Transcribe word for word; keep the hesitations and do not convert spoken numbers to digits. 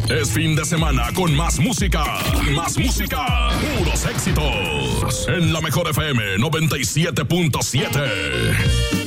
Es fin de semana con más música. Más música. Puros éxitos. En la mejor F M noventa y siete punto siete.